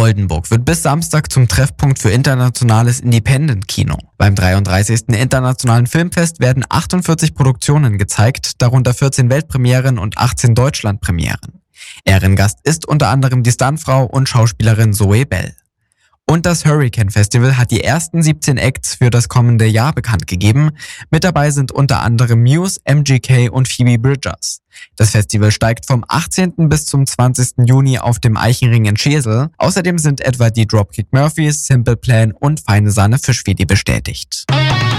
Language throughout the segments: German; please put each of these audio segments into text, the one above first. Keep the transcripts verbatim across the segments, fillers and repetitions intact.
Oldenburg wird bis Samstag zum Treffpunkt für internationales Independent-Kino. Beim dreiunddreißigsten Internationalen Filmfest werden achtundvierzig Produktionen gezeigt, darunter vierzehn Weltpremieren und achtzehn Deutschlandpremieren. Ehrengast ist unter anderem die Stuntfrau und Schauspielerin Zoe Bell. Und das Hurricane Festival hat die ersten siebzehn Acts für das kommende Jahr bekannt gegeben. Mit dabei sind unter anderem Muse, M G K und Phoebe Bridgers. Das Festival steigt vom achtzehnten bis zum zwanzigsten Juni auf dem Eichenring in Schesel. Außerdem sind etwa die Dropkick Murphys, Simple Plan und Feine Sahne Fischfilet bestätigt.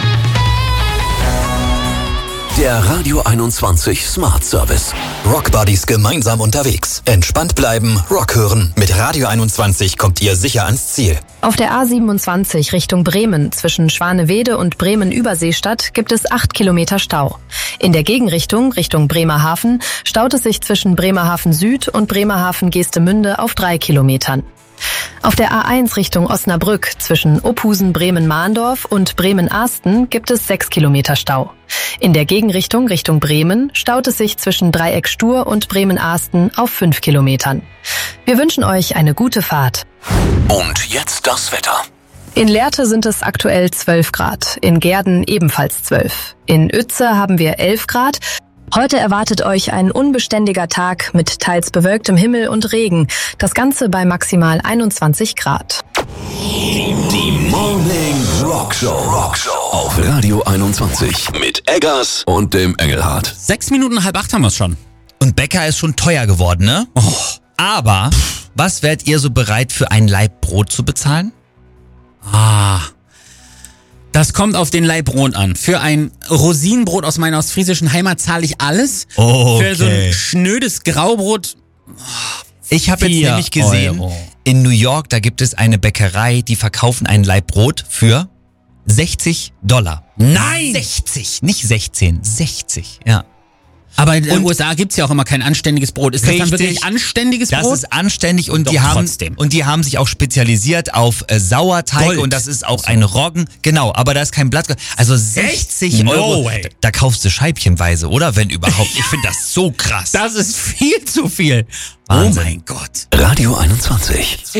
Der Radio einundzwanzig Smart Service. Rock Buddies gemeinsam unterwegs. Entspannt bleiben, Rock hören. Mit Radio einundzwanzig kommt ihr sicher ans Ziel. Auf der A siebenundzwanzig Richtung Bremen zwischen Schwanewede und Bremen-Überseestadt gibt es acht Kilometer Stau. In der Gegenrichtung, Richtung Bremerhaven, staut es sich zwischen Bremerhaven Süd und Bremerhaven-Geestemünde auf drei Kilometern. Auf der A eins Richtung Osnabrück zwischen Ophusen Bremen-Mahndorf und Bremen-Ahsten gibt es sechs Kilometer Stau. In der Gegenrichtung Richtung Bremen staut es sich zwischen Dreieck Stur und Bremen-Ahsten auf fünf Kilometern. Wir wünschen euch eine gute Fahrt. Und jetzt das Wetter. In Lehrte sind es aktuell zwölf Grad, in Gehrden ebenfalls zwölf. In Uetze haben wir elf Grad. Heute erwartet euch ein unbeständiger Tag mit teils bewölktem Himmel und Regen. Das Ganze bei maximal einundzwanzig Grad. Die Morning Rock Show. Rock Show auf Radio einundzwanzig mit Eggers und dem Engelhardt. Sechs Minuten halb acht haben wir es schon. Und Bäcker ist schon teuer geworden, ne? Oh. Aber was wärt ihr so bereit für ein Laib Brot zu bezahlen? Ah, das kommt auf den Laib Brot an. Für ein Rosinenbrot aus meiner ostfriesischen Heimat zahle ich alles. Okay. Für so ein schnödes Graubrot. Oh, ich habe jetzt nämlich gesehen, Euro. In New York, da gibt es eine Bäckerei, die verkaufen ein Laib Brot für sechzig Dollar. Nein! sechzig, nicht sechzehn, sechzig, ja. Aber in den Und- U S A gibt's ja auch immer kein anständiges Brot. Ist das dann Richtig. wirklich anständiges Das Brot? ist anständig und Doch, die haben trotzdem. und die haben sich auch spezialisiert auf äh, Sauerteig Gold. und das ist auch ein Roggen. Genau, aber da ist kein Blatt. Also sechzig No Euro. way. Da, da kaufst du scheibchenweise, oder? Wenn überhaupt. Ich finde das so krass. Das ist viel zu viel. Wahnsinn. Oh mein Gott. Radio einundzwanzig.